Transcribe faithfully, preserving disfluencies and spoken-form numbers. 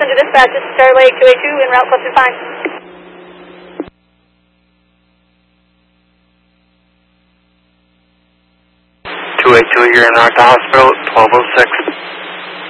Center Dispatch, this is Charlie Lake two eight two, en route close and fine. two eight two, you're en route to hospital, twelve oh six.